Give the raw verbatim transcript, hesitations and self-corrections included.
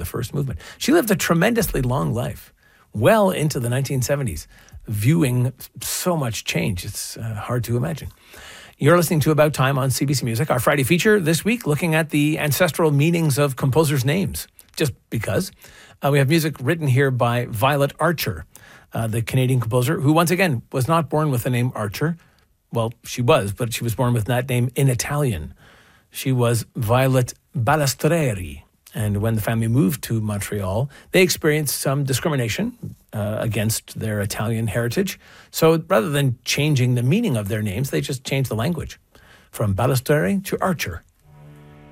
the first movement. She lived a tremendously long life, well into the nineteen seventies, viewing so much change. It's uh, hard to imagine. You're listening to About Time on C B C Music, our Friday feature this week, looking at the ancestral meanings of composers' names, just because. Uh, we have music written here by Violet Archer, uh, the Canadian composer, who once again was not born with the name Archer. Well, she was, but she was born with that name in Italian. She was Violet Balestreri. And when the family moved to Montreal, they experienced some discrimination uh, against their Italian heritage. So rather than changing the meaning of their names, they just changed the language from Balestreri to Archer.